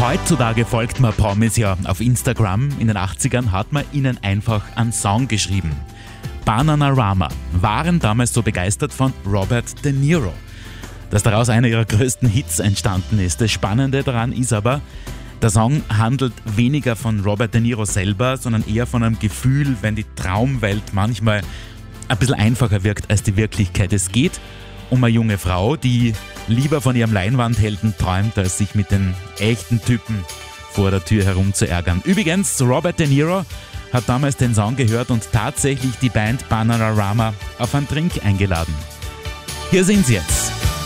Heutzutage folgt man Promis ja auf Instagram. In den 80ern hat man ihnen einfach einen Song geschrieben. Bananarama waren damals so begeistert von Robert De Niro, dass daraus einer ihrer größten Hits entstanden ist. Das Spannende daran ist aber, der Song handelt weniger von Robert De Niro selber, sondern eher von einem Gefühl, wenn die Traumwelt manchmal ein bisschen einfacher wirkt als die Wirklichkeit. Es geht um eine junge Frau, die lieber von ihrem Leinwandhelden träumt, als sich mit den echten Typen vor der Tür herumzuärgern. Übrigens, Robert De Niro hat damals den Song gehört und tatsächlich die Band Bananarama auf einen Drink eingeladen. Hier sind sie jetzt.